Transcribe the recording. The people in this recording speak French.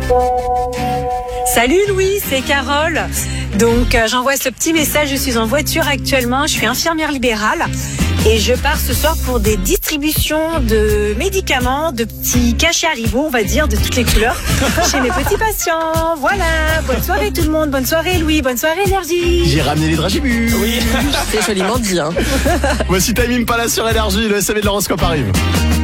Salut Louis, c'est Carole. Donc j'envoie ce petit message, je suis en voiture actuellement, je suis infirmière libérale et je pars ce soir pour des distributions de médicaments, de petits cachets Haribo, on va dire, de toutes les couleurs, chez mes petits patients. Voilà, bonne soirée tout le monde, bonne soirée Louis, bonne soirée Énergie. J'ai ramené les dragibus. Oui, c'est joliment dit. Voici Time Impala sur Énergie, le SAV de l'horoscope arrive.